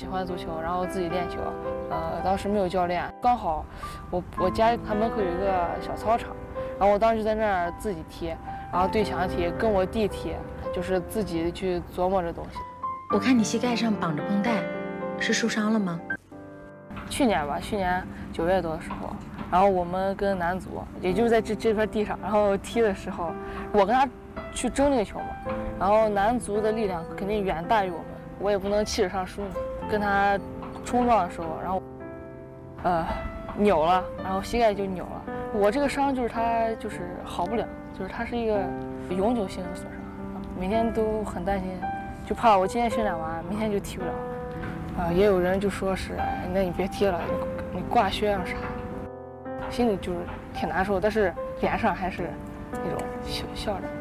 喜欢足球，然后自己练球。当时没有教练，刚好我家他门口有一个小操场，然后我当时就在那儿自己踢，然后对墙踢，跟我弟踢，就是自己去琢磨这东西。 我看你膝盖上绑着绷带，是受伤了吗？ 去年9月多的时候，然后我们跟男足，也就是在这片地上，然后踢的时候，我跟他去争那个球嘛，然后男足的力量肯定远大于我们，我也不能气势上输你，跟他冲撞的时候，然后扭了，然后膝盖就扭了。我这个伤就是它就是好不了，就是它是一个永久性的损伤，每天都很担心，就怕我今天训练完，明天就踢不了。也有人就说是，那你别踢了，你挂靴啊啥，心里就是挺难受，但是脸上还是那种笑着。